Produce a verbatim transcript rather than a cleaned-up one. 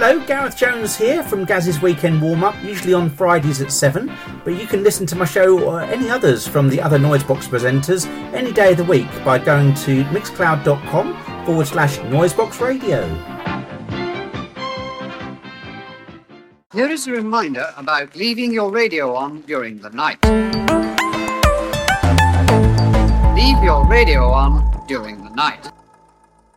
Hello, Gareth Jones here from Gaz's Weekend Warm-Up, usually on Fridays at seven, but you can listen to my show or any others from the other Noisebox presenters any day of the week by going to mixcloud.com forward slash Noisebox Radio. Here is a reminder about leaving your radio on during the night. Leave your radio on during the night.